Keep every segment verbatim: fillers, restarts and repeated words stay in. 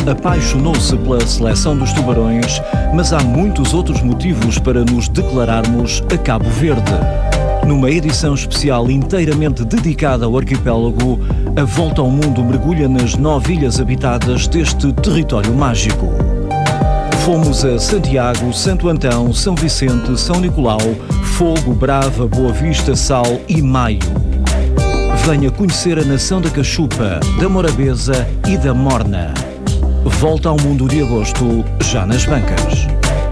apaixonou-se pela seleção dos tubarões, mas há muitos outros motivos para nos declararmos a Cabo Verde. Numa edição especial inteiramente dedicada ao arquipélago, a Volta ao Mundo mergulha nas nove ilhas habitadas deste território mágico. Fomos a Santiago, Santo Antão, São Vicente, São Nicolau, Fogo, Brava, Boa Vista, Sal e Maio. Venha conhecer a nação da Cachupa, da Morabeza e da Morna. Volta ao Mundo de agosto, já nas bancas.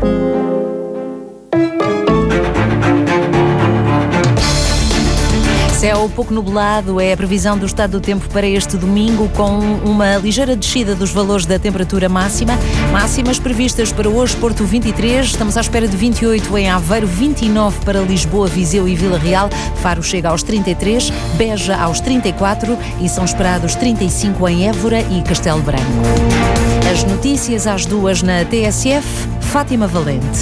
Céu pouco nublado é a previsão do estado do tempo para este domingo, com uma ligeira descida dos valores da temperatura máxima. Máximas previstas para hoje: Porto vinte e três, estamos à espera de vinte e oito em Aveiro, vinte e nove para Lisboa, Viseu e Vila Real. Faro chega aos trinta e três, Beja aos trinta e quatro e são esperados trinta e cinco em Évora e Castelo Branco. As notícias às duas na T S F, Fátima Valente.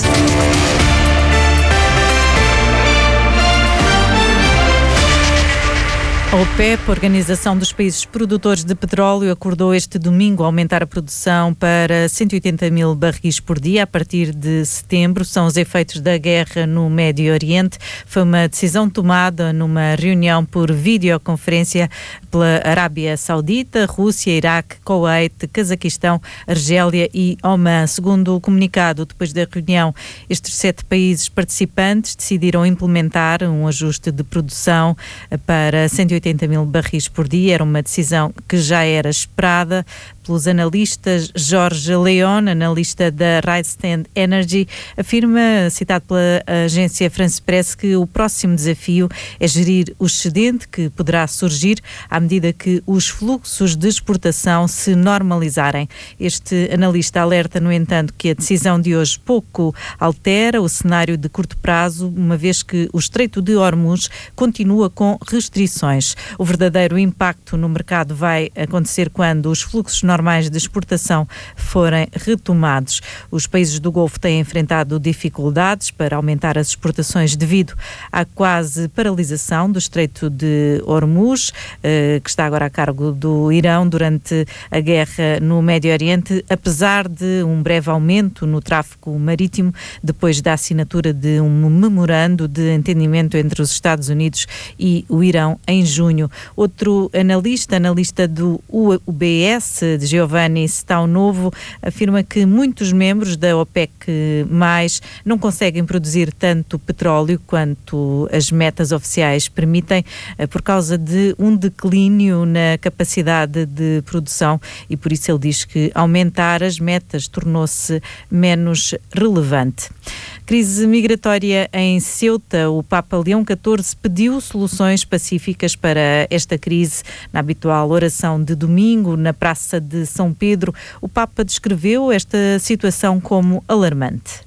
A OPEP, Organização dos Países Produtores de Petróleo, acordou este domingo a aumentar a produção para cento e oitenta mil barris por dia a partir de setembro. São os efeitos da guerra no Médio Oriente. Foi uma decisão tomada numa reunião por videoconferência pela Arábia Saudita, Rússia, Iraque, Kuwait, Cazaquistão, Argélia e Omã. Segundo o comunicado, depois da reunião, estes sete países participantes decidiram implementar um ajuste de produção para cento e oitenta mil barris por dia. Era uma decisão que já era esperada pelos analistas. Jorge Leon, analista da Rystad Energy, afirma, citado pela agência France Press, que o próximo desafio é gerir o excedente que poderá surgir à medida que os fluxos de exportação se normalizarem. Este analista alerta, no entanto, que a decisão de hoje pouco altera o cenário de curto prazo, uma vez que o Estreito de Hormuz continua com restrições. O verdadeiro impacto no mercado vai acontecer quando os fluxos normais de exportação forem retomados. Os países do Golfo têm enfrentado dificuldades para aumentar as exportações devido à quase paralisação do Estreito de Hormuz, eh, que está agora a cargo do Irão durante a guerra no Médio Oriente, apesar de um breve aumento no tráfego marítimo depois da assinatura de um memorando de entendimento entre os Estados Unidos e o Irão em junho. Outro analista, analista do U B S, de Giovanni Staunovo, afirma que muitos membros da OPEC mais não conseguem produzir tanto petróleo quanto as metas oficiais permitem, por causa de um declínio na capacidade de produção, e por isso ele diz que aumentar as metas tornou-se menos relevante. Crise migratória em Ceuta. O Papa Leão catorze pediu soluções pacíficas para esta crise. Na habitual oração de domingo, na Praça de São Pedro, o Papa descreveu esta situação como alarmante.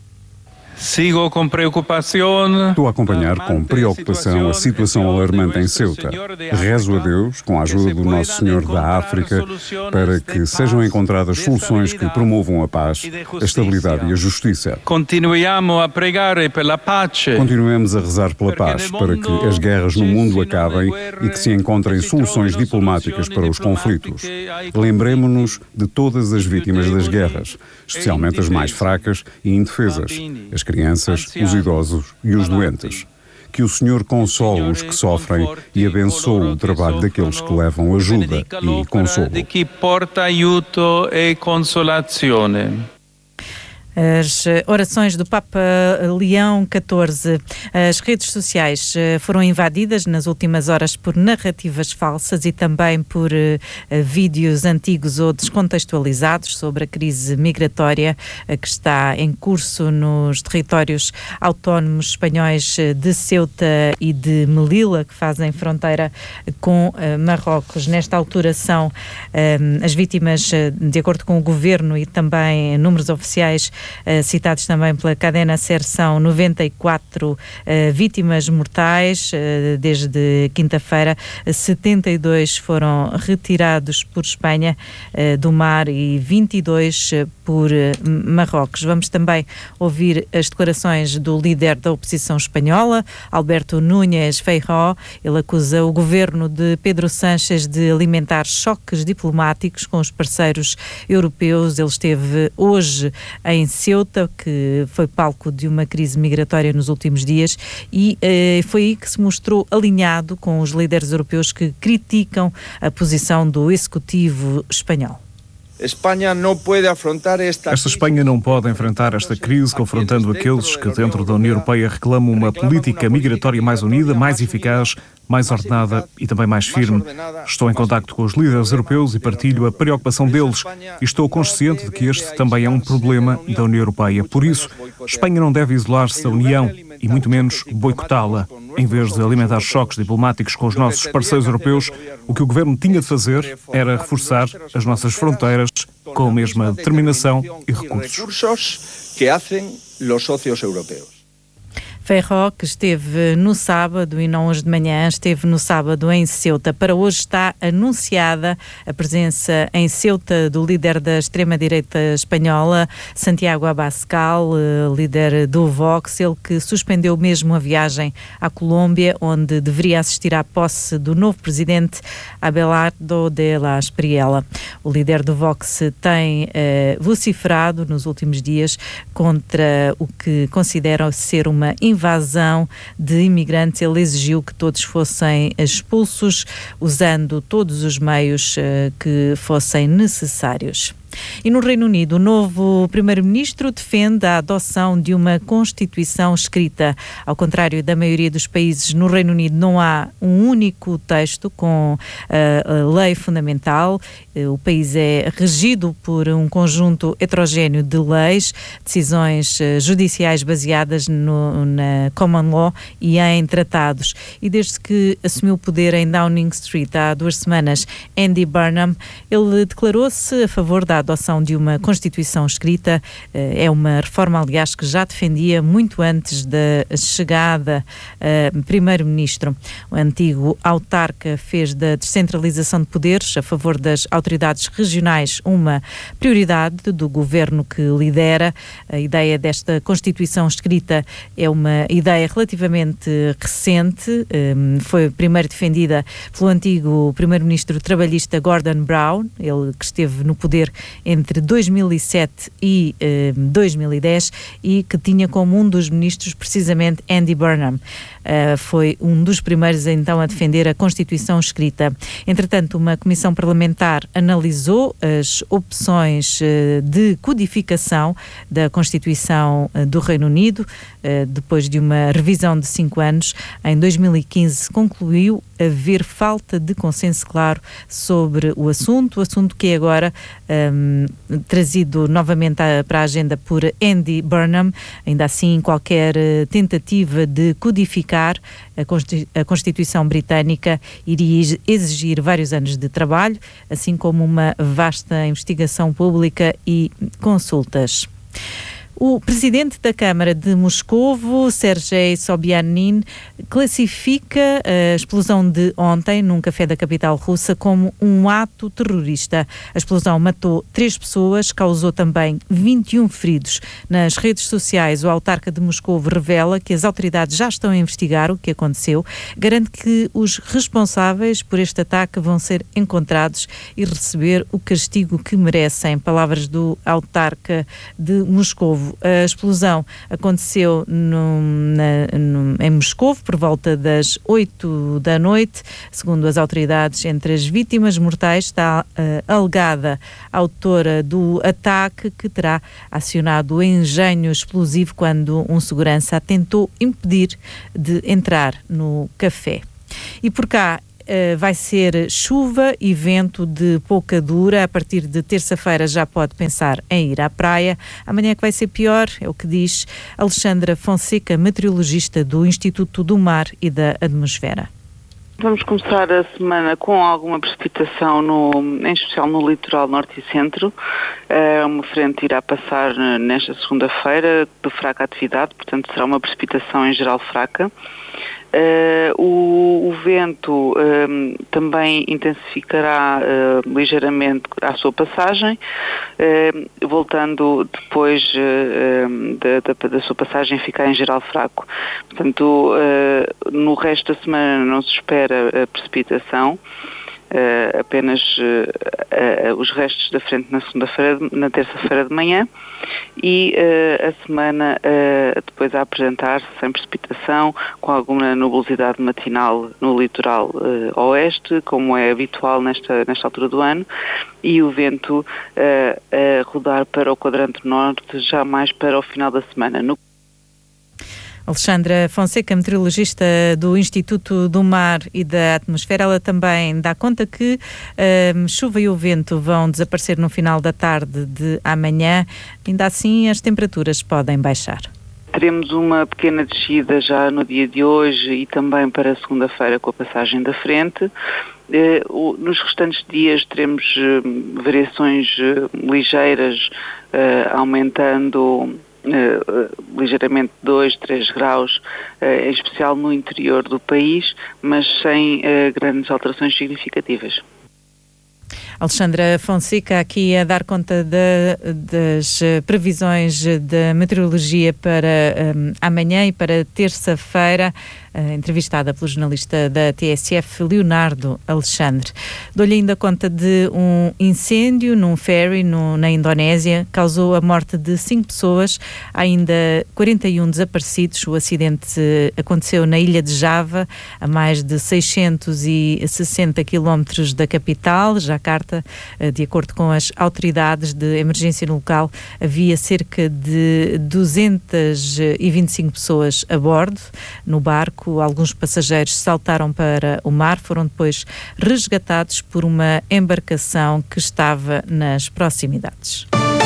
Sigo com preocupação. Estou a acompanhar com preocupação a situação alarmante em Ceuta. Rezo a Deus, com a ajuda do Nosso Senhor da África, para que sejam encontradas soluções que promovam a paz, a estabilidade e a justiça. Continuamos a pregar pela paz. Continuemos a rezar pela paz, para que as guerras no mundo acabem e que se encontrem soluções diplomáticas para os conflitos. Lembremo-nos de todas as vítimas das guerras, especialmente as mais fracas e indefesas, as crianças, os idosos e os doentes. Que o Senhor console os que sofrem e abençoe o trabalho daqueles que levam ajuda e consolo. As orações do Papa Leão catorze. As redes sociais foram invadidas nas últimas horas por narrativas falsas e também por uh, vídeos antigos ou descontextualizados sobre a crise migratória uh, que está em curso nos territórios autónomos espanhóis de Ceuta e de Melilla, que fazem fronteira com uh, Marrocos. Nesta altura são uh, as vítimas, uh, de acordo com o governo e também números oficiais, uh, citados também pela cadena SER, são noventa e quatro uh, vítimas mortais. Uh, desde quinta-feira, setenta e dois foram retirados por Espanha uh, do mar e vinte e dois uh, por uh, Marrocos. Vamos também ouvir as declarações do líder da oposição espanhola, Alberto Núñez Feijóo. Ele acusa o governo de Pedro Sánchez de alimentar choques diplomáticos com os parceiros europeus. Ele esteve hoje em Ceuta, que foi palco de uma crise migratória nos últimos dias, e eh, foi aí que se mostrou alinhado com os líderes europeus que criticam a posição do executivo espanhol. Espanha não pode afrontar esta Esta Espanha não pode enfrentar esta crise confrontando aqueles que dentro da União Europeia reclamam uma política migratória mais unida, mais eficaz, mais ordenada e também mais firme. Estou em contacto com os líderes europeus e partilho a preocupação deles e estou consciente de que este também é um problema da União Europeia. Por isso, Espanha não deve isolar-se da União e muito menos boicotá-la. Em vez de alimentar choques diplomáticos com os nossos parceiros europeus, o que o governo tinha de fazer era reforçar as nossas fronteiras com a mesma determinação e recursos que fazem os sócios europeus. Feijóo, que esteve no sábado e não hoje de manhã, esteve no sábado em Ceuta. Para hoje está anunciada a presença em Ceuta do líder da extrema-direita espanhola, Santiago Abascal, líder do Vox, ele que suspendeu mesmo a viagem à Colômbia, onde deveria assistir à posse do novo presidente Abelardo de la Espriella. O líder do Vox tem eh, vociferado nos últimos dias contra o que considera ser uma invasão de imigrantes. Ele exigiu que todos fossem expulsos, usando todos os meios uh, que fossem necessários. E no Reino Unido, o novo primeiro-ministro defende a adoção de uma Constituição escrita. Ao contrário da maioria dos países, no Reino Unido não há um único texto com uh, a lei fundamental. Uh, o país é regido por um conjunto heterogéneo de leis, decisões uh, judiciais baseadas no, na common law e em tratados. E desde que assumiu o poder em Downing Street há duas semanas, Andy Burnham, ele declarou-se a favor da adoção de uma Constituição escrita. É uma reforma, aliás, que já defendia muito antes da chegada uh, primeiro-ministro. O antigo autarca fez da descentralização de poderes a favor das autoridades regionais uma prioridade do governo que lidera. A ideia desta Constituição escrita é uma ideia relativamente recente. Um, foi primeiro defendida pelo antigo primeiro-ministro trabalhista Gordon Brown, ele que esteve no poder entre dois mil e sete e eh, dois mil e dez e que tinha como um dos ministros precisamente Andy Burnham. Uh, foi um dos primeiros então a defender a Constituição escrita. Entretanto, uma comissão parlamentar analisou as opções uh, de codificação da Constituição uh, do Reino Unido. Uh, depois de uma revisão de cinco anos, em dois mil e quinze concluiu haver falta de consenso claro sobre o assunto, o assunto que é agora um, trazido novamente a, para a agenda por Andy Burnham. Ainda assim, qualquer uh, tentativa de codificar a Constituição britânica iria exigir vários anos de trabalho, assim como uma vasta investigação pública e consultas. O presidente da Câmara de Moscovo, Sergei Sobyanin, classifica a explosão de ontem num café da capital russa como um ato terrorista. A explosão matou três pessoas, causou também vinte e um feridos. Nas redes sociais, o autarca de Moscovo revela que as autoridades já estão a investigar o que aconteceu, garante que os responsáveis por este ataque vão ser encontrados e receber o castigo que merecem. Palavras do autarca de Moscovo. A explosão aconteceu no, na, no, em Moscovo por volta das oito da noite. Segundo as autoridades, entre as vítimas mortais está a alegada autora do ataque, que terá acionado o engenho explosivo quando um segurança a tentou impedir de entrar no café. E por cá, Uh, vai ser chuva e vento de pouca dura. A partir de terça-feira já pode pensar em ir à praia. Amanhã é que vai ser pior, é o que diz Alexandra Fonseca, meteorologista do Instituto do Mar e da Atmosfera. Vamos começar a semana com alguma precipitação, no, em especial no litoral norte e centro. É uma frente irá passar nesta segunda-feira de fraca atividade, portanto será uma precipitação em geral fraca. Uh, o, o vento uh, também intensificará uh, ligeiramente à sua passagem, uh, voltando depois uh, da, da, da sua passagem ficar em geral fraco. Portanto, uh, no resto da semana não se espera a precipitação. Uh, apenas uh, uh, os restos da frente na segunda-feira, na terça-feira de manhã, e uh, a semana uh, depois a apresentar-se sem precipitação, com alguma nubosidade matinal no litoral uh, oeste, como é habitual nesta, nesta altura do ano, e o vento uh, a rodar para o quadrante norte já mais para o final da semana. No Alexandra Fonseca, meteorologista do Instituto do Mar e da Atmosfera, ela também dá conta que a chuva e o vento vão desaparecer no final da tarde de amanhã. Ainda assim, as temperaturas podem baixar. Teremos uma pequena descida já no dia de hoje e também para segunda-feira com a passagem da frente. Nos restantes dias teremos variações ligeiras, aumentando Uh, ligeiramente dois, três graus, uh, em especial no interior do país, mas sem uh, grandes alterações significativas. Alexandra Fonseca aqui a dar conta de, das previsões da meteorologia para um, amanhã e para terça-feira, uh, entrevistada pelo jornalista da T S F, Leonardo Alexandre. Dou-lhe ainda conta de um incêndio num ferry no, na Indonésia, causou a morte de cinco pessoas, há ainda quarenta e um desaparecidos. O acidente aconteceu na ilha de Java, a mais de seiscentos e sessenta quilómetros da capital, Jacarta. De acordo com as autoridades de emergência no local, havia cerca de duzentas e vinte e cinco pessoas a bordo no barco. Alguns passageiros saltaram para o mar, foram depois resgatados por uma embarcação que estava nas proximidades.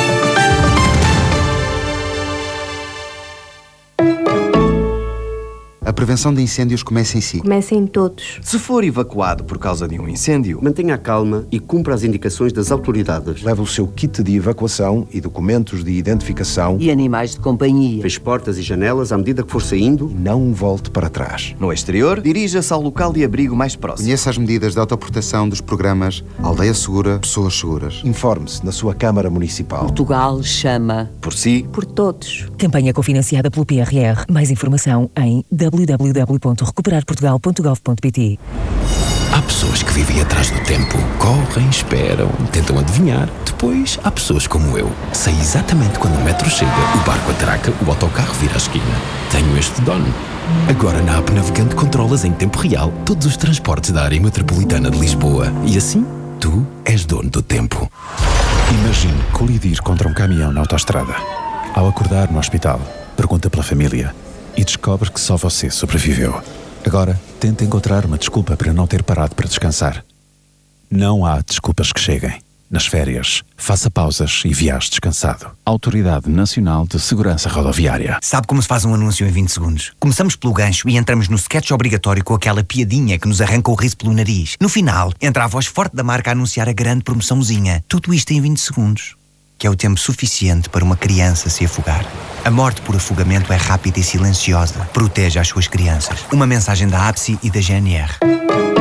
A prevenção de incêndios começa em si. Começa em todos. Se for evacuado por causa de um incêndio, mantenha a calma e cumpra as indicações das autoridades. Leve o seu kit de evacuação e documentos de identificação. E animais de companhia. Feche portas e janelas à medida que for saindo. E não volte para trás. No exterior, dirija-se ao local de abrigo mais próximo. Conheça as medidas de autoproteção dos programas Aldeia Segura, Pessoas Seguras. Informe-se na sua Câmara Municipal. Portugal chama. Por si. Por todos. Campanha cofinanciada pelo P R R. Mais informação em w w w ponto recuperar portugal ponto gov ponto p t. Há pessoas que vivem atrás do tempo, correm, esperam, tentam adivinhar. Depois há pessoas como eu. Sei exatamente quando o metro chega, o barco atraca, o autocarro vira à esquina. Tenho este dono. Agora na app Navegante controlas em tempo real todos os transportes da área metropolitana de Lisboa. E assim, tu és dono do tempo. Imagine colidir contra um caminhão na autoestrada. Ao acordar no hospital, pergunta pela família e descobre que só você sobreviveu. Agora, tente encontrar uma desculpa para não ter parado para descansar. Não há desculpas que cheguem. Nas férias, faça pausas e viaje descansado. Autoridade Nacional de Segurança Rodoviária. Sabe como se faz um anúncio em vinte segundos? Começamos pelo gancho e entramos no sketch obrigatório com aquela piadinha que nos arranca o riso pelo nariz. No final, entra a voz forte da marca a anunciar a grande promoçãozinha. Tudo isto em vinte segundos. Que é o tempo suficiente para uma criança se afogar. A morte por afogamento é rápida e silenciosa. Proteja as suas crianças. Uma mensagem da A B S I e da G N R.